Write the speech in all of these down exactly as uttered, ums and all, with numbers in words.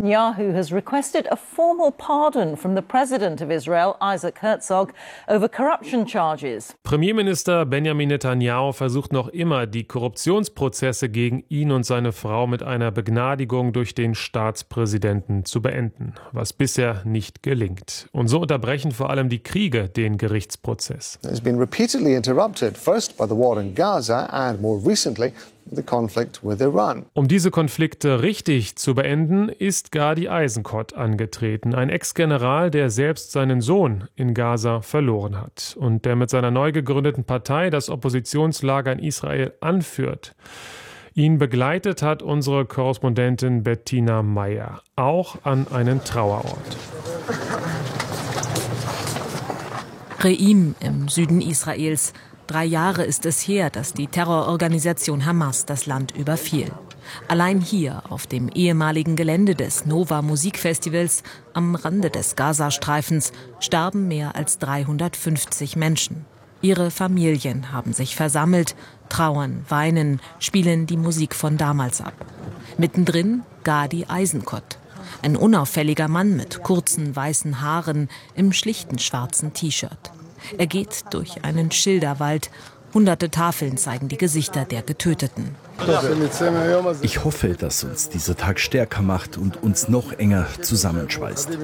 Netanyahu has requested a formal pardon from the president of Israel, Isaac Herzog, over corruption charges. Premierminister Benjamin Netanyahu versucht noch immer, die Korruptionsprozesse gegen ihn und seine Frau mit einer Begnadigung durch den Staatspräsidenten zu beenden, was bisher nicht gelingt. Und so unterbrechen vor allem die Kriege den Gerichtsprozess. It's been repeatedly interrupted, first by the war in Gaza and more recently the conflict with Iran. Um diese Konflikte richtig zu beenden, ist Gadi Eisenkot angetreten, ein Ex-General, der selbst seinen Sohn in Gaza verloren hat und der mit seiner neu gegründeten Partei das Oppositionslager in Israel anführt. Ihn begleitet hat unsere Korrespondentin Bettina Meyer, auch an einen Trauerort. Re'im im Süden Israels. Drei Jahre ist es her, dass die Terrororganisation Hamas das Land überfiel. Allein hier, auf dem ehemaligen Gelände des Nova Musikfestivals am Rande des Gazastreifens, starben mehr als dreihundertfünfzig Menschen. Ihre Familien haben sich versammelt, trauern, weinen, spielen die Musik von damals ab. Mittendrin Gadi Eisenkot, ein unauffälliger Mann mit kurzen weißen Haaren im schlichten schwarzen T-Shirt. Er geht durch einen Schilderwald. Hunderte Tafeln zeigen die Gesichter der Getöteten. Ich hoffe, dass uns dieser Tag stärker macht und uns noch enger zusammenschweißt.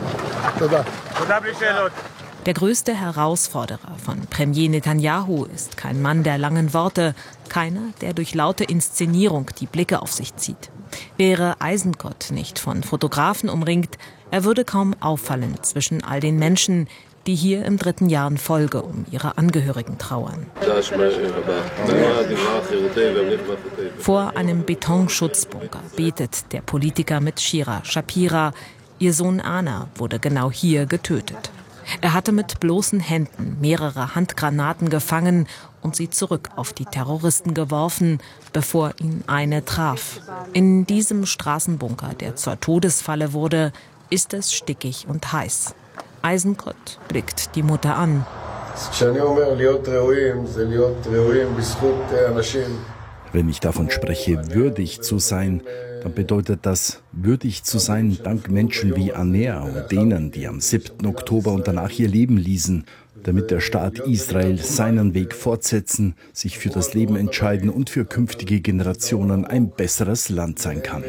Der größte Herausforderer von Premier Netanyahu ist kein Mann der langen Worte, keiner, der durch laute Inszenierung die Blicke auf sich zieht. Wäre Eisenkot nicht von Fotografen umringt, er würde kaum auffallen zwischen all den Menschen, die hier im dritten Jahr in Folge um ihre Angehörigen trauern. Vor einem Betonschutzbunker betet der Politiker mit Shira Shapira. Ihr Sohn Ana wurde genau hier getötet. Er hatte mit bloßen Händen mehrere Handgranaten gefangen und sie zurück auf die Terroristen geworfen, bevor ihn eine traf. In diesem Straßenbunker, der zur Todesfalle wurde, ist es stickig und heiß. Eisenkot blickt die Mutter an. Wenn ich davon spreche, würdig zu sein, dann bedeutet das, würdig zu sein dank Menschen wie Anea und denen, die am siebten Oktober und danach ihr Leben ließen, damit der Staat Israel seinen Weg fortsetzen, sich für das Leben entscheiden und für künftige Generationen ein besseres Land sein kann.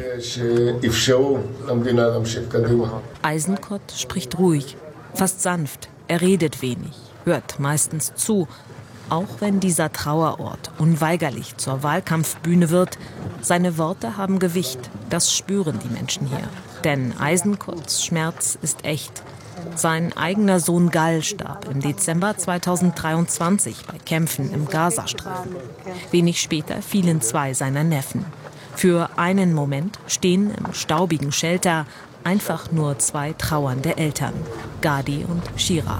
Eisenkot spricht ruhig, fast sanft. Er redet wenig, hört meistens zu. Auch wenn dieser Trauerort unweigerlich zur Wahlkampfbühne wird, seine Worte haben Gewicht. Das spüren die Menschen hier. Denn Eisenkots Schmerz ist echt. Sein eigener Sohn Gal starb im Dezember zweitausenddreiundzwanzig bei Kämpfen im Gazastreifen. Wenig später fielen zwei seiner Neffen. Für einen Moment stehen im staubigen Shelter einfach nur zwei trauernde Eltern, Gadi und Shira.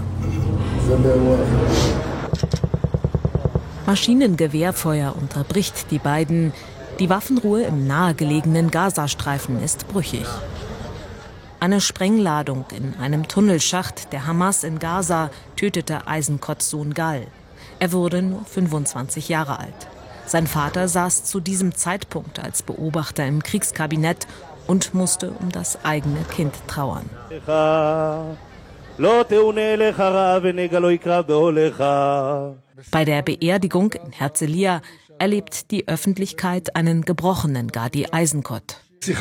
Maschinengewehrfeuer unterbricht die beiden. Die Waffenruhe im nahegelegenen Gazastreifen ist brüchig. Eine Sprengladung in einem Tunnelschacht der Hamas in Gaza tötete Eisenkots Sohn Gal. Er wurde nur fünfundzwanzig Jahre alt. Sein Vater saß zu diesem Zeitpunkt als Beobachter im Kriegskabinett und musste um das eigene Kind trauern. Bei der Beerdigung in Herzliya erlebt die Öffentlichkeit einen gebrochenen Gadi Eisenkot.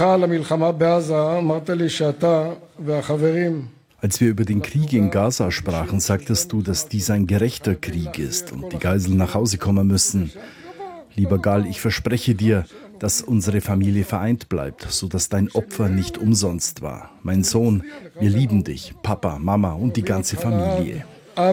Als wir über den Krieg in Gaza sprachen, sagtest du, dass dies ein gerechter Krieg ist und die Geiseln nach Hause kommen müssen. Lieber Gal, ich verspreche dir, dass unsere Familie vereint bleibt, sodass dein Opfer nicht umsonst war. Mein Sohn, wir lieben dich, Papa, Mama und die ganze Familie.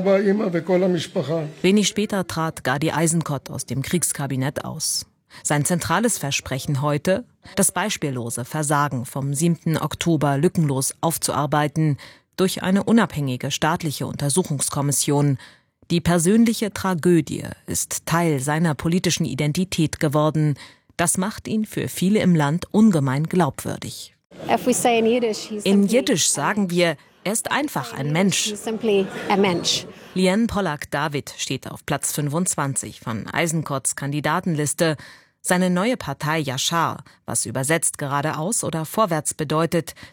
Wenig später trat Gadi Eisenkot aus dem Kriegskabinett aus. Sein zentrales Versprechen heute, das beispiellose Versagen vom siebten Oktober lückenlos aufzuarbeiten durch eine unabhängige staatliche Untersuchungskommission. Die persönliche Tragödie ist Teil seiner politischen Identität geworden. Das macht ihn für viele im Land ungemein glaubwürdig. In Jiddisch sagen wir, er ist einfach ein Mensch. Liane Pollack-David steht auf Platz fünfundzwanzig von Eisenkots Kandidatenliste. Seine neue Partei Yashar, was übersetzt geradeaus oder vorwärts bedeutet,